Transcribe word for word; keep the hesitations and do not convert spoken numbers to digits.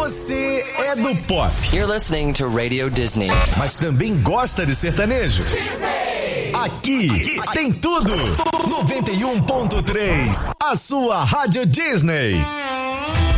Você é do pop. You're listening to Radio Disney. Mas também gosta de sertanejo. Disney. Aqui, Aqui tem tudo. noventa e um ponto três, a sua Rádio Disney.